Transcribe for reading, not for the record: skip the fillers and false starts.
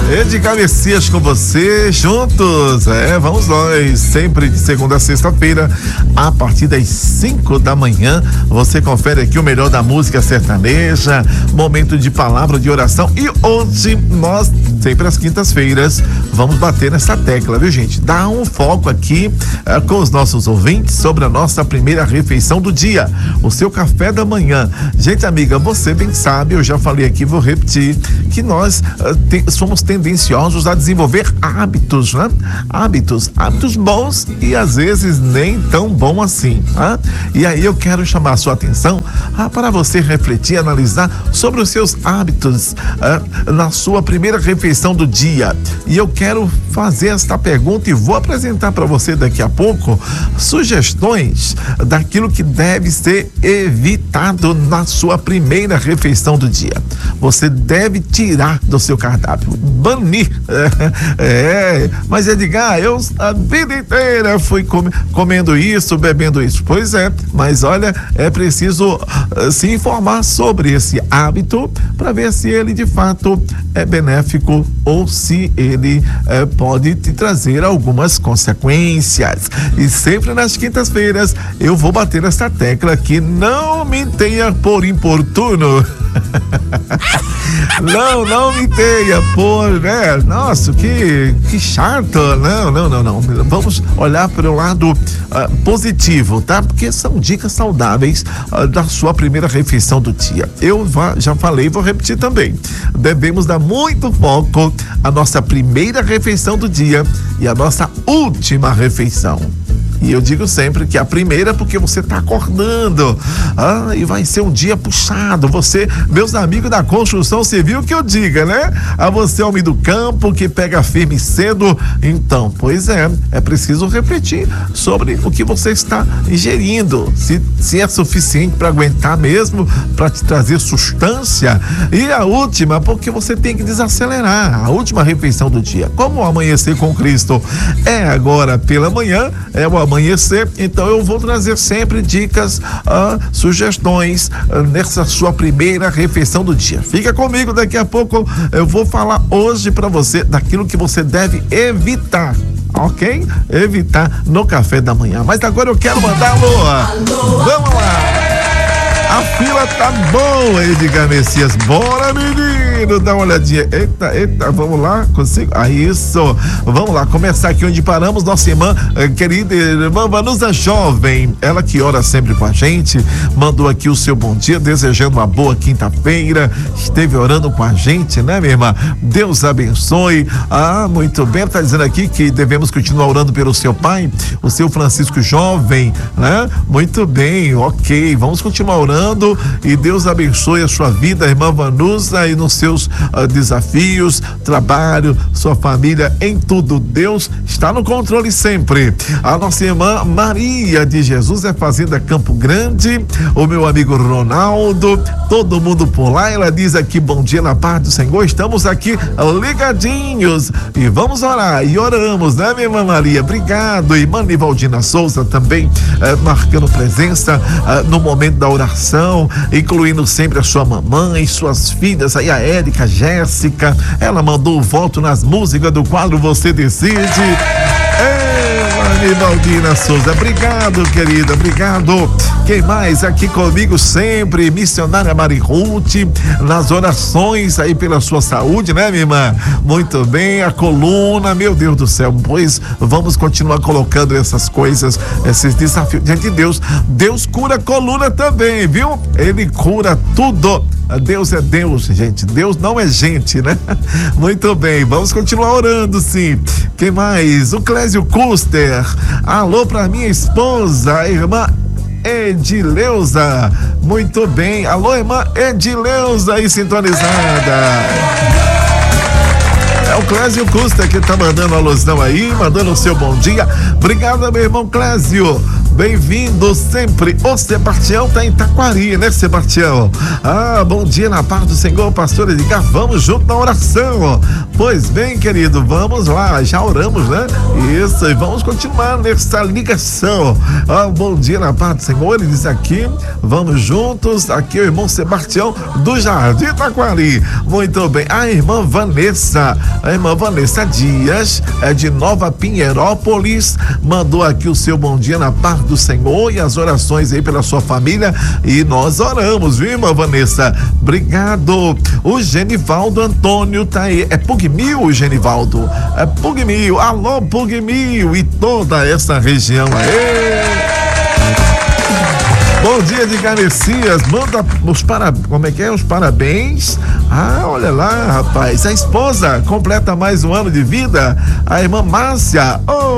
Edgar Messias com você, juntos, vamos nós, sempre de segunda a sexta-feira, a partir das 5 da manhã, você confere aqui o melhor da música sertaneja, momento de palavra de oração, e hoje nós, sempre às quintas-feiras, vamos bater nessa tecla, viu, gente? Dá um foco aqui com os nossos ouvintes sobre a nossa primeira refeição do dia, o seu café da manhã. Gente, amiga, você bem sabe, eu já falei aqui, vou repetir, que nós somos tendenciosos a desenvolver hábitos, né? Hábitos bons e às vezes nem tão bom assim, né? E aí eu quero chamar a sua atenção para você refletir, analisar sobre os seus hábitos na sua primeira refeição do dia. E eu quero fazer esta pergunta e vou apresentar para você daqui a pouco sugestões daquilo que deve ser evitado na sua primeira refeição do dia. Você deve tirar do seu cardápio, banir. Mas Edgar, eu a vida inteira fui comendo isso, bebendo isso. Pois é, mas olha, é preciso se informar sobre esse hábito para ver se ele de fato é benéfico ou se ele pode te trazer algumas consequências. E sempre nas quintas-feiras eu vou bater essa tecla que não me tenha por importuno. Não me tenha por, né? Nossa, que chato. Não. Vamos olhar para o lado positivo, tá? Porque são dicas saudáveis da sua primeira refeição do dia. Eu já falei, vou repetir também. Devemos dar muito foco à nossa primeira refeição do dia e à nossa última refeição. E eu digo sempre que a primeira porque você está acordando, e vai ser um dia puxado. Você, meus amigos da construção civil, que eu diga, né? A você, homem do campo, que pega firme cedo. Então, pois é preciso refletir sobre o que você está ingerindo, se é suficiente para aguentar mesmo, para te trazer sustância. E a última, porque você tem que desacelerar, a última refeição do dia. Como o amanhecer com Cristo é agora pela manhã, é o amanhecer, então eu vou trazer sempre dicas, sugestões nessa sua primeira refeição do dia. Fica comigo, daqui a pouco eu vou falar hoje para você daquilo que você deve evitar, ok? Evitar no café da manhã. Mas agora eu quero mandar alô. Vamos lá! A fila tá boa, Edgar Messias. Bora, menino, dá uma olhadinha. Eita, vamos lá, consigo? Isso, vamos lá, começar aqui onde paramos. Nossa irmã, querida irmã Vanusa Jovem, ela que ora sempre com a gente, mandou aqui o seu bom dia, desejando uma boa quinta-feira, esteve orando com a gente, né, minha irmã? Deus abençoe. Muito bem, tá dizendo aqui que devemos continuar orando pelo seu pai, o seu Francisco Jovem, né? Muito bem, ok, vamos continuar orando. E Deus abençoe a sua vida, irmã Vanusa, e nos seus desafios, trabalho, sua família, em tudo. Deus está no controle sempre. A nossa irmã Maria de Jesus é Fazenda Campo Grande, o meu amigo Ronaldo, todo mundo por lá. Ela diz aqui, bom dia na paz do Senhor, estamos aqui ligadinhos e vamos orar, e oramos, né, minha irmã Maria? Obrigado. Irmã Nivaldina Souza também marcando presença no momento da oração, incluindo sempre a sua mamãe, suas filhas, aí a Érica, Jéssica, ela mandou o voto nas músicas do quadro Você Decide. Nivaldina Souza, obrigado, querida, obrigado. Quem mais aqui comigo sempre? Missionária Mari Ruth, nas orações aí pela sua saúde, né, minha irmã? Muito bem, a coluna, meu Deus do céu, pois vamos continuar colocando essas coisas, esses desafios diante de Deus. Deus cura a coluna também, viu? Ele cura tudo. Deus é Deus, gente. Deus não é gente, né? Muito bem, vamos continuar orando, sim. Quem mais? O Clésio Custer. Alô pra minha esposa, a irmã Edileuza. Muito bem. Alô, irmã Edileuza aí sintonizada. É o Clésio Custer que tá mandando a alusão aí, mandando o seu bom dia. Obrigado, meu irmão Clésio. Bem-vindo sempre. O Sebastião tá em Taquari, né, Sebastião? Bom dia na paz do Senhor, pastor Edgar. Vamos junto na oração. Pois bem, querido, vamos lá, já oramos, né? Isso, e vamos continuar nessa ligação. Bom dia na paz do Senhor, ele diz aqui, vamos juntos, aqui o irmão Sebastião do Jardim Taquari. Muito bem, a irmã Vanessa Dias, de Nova Pinheirópolis, mandou aqui o seu bom dia na paz do Senhor e as orações aí pela sua família, e nós oramos, viu, irmã Vanessa? Obrigado. O Genivaldo Antônio tá aí, é Pugmil, Genivaldo, é Pugmil, alô Pugmil e toda essa região aí. Bom dia de Garcias, manda os parabéns. Olha lá, rapaz, a esposa completa mais um ano de vida, a irmã Márcia.